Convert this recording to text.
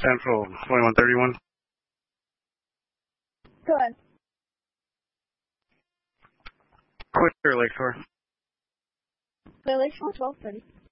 Central 2131. Go ahead. Clear Lakeshore. Clear Lakeshore 1230.